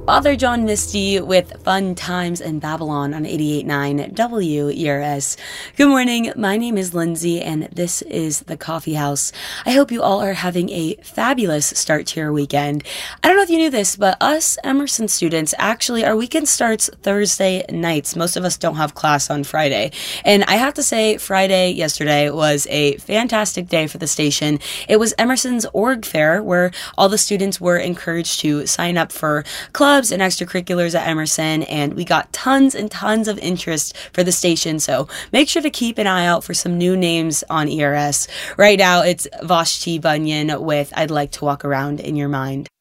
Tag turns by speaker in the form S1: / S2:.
S1: Father John Misty with Fun Times in Babylon on 88.9 WERS. Good morning, my name is Lindsay and this is The Coffee House. I hope you all are having a fabulous start to your weekend. I don't know if you knew this, but us Emerson students, actually our weekend starts Thursday nights. Most of us don't have class on Friday. And I have to say, Friday yesterday was a fantastic day for the station. It was Emerson's org fair where all the students were encouraged to sign up for clubs and extracurriculars at Emerson, and we got tons and tons of interest for the station, so make sure to keep an eye out for some new names on ERS. Right now, it's Vashti Bunyan with I'd Like to Walk Around in Your Mind.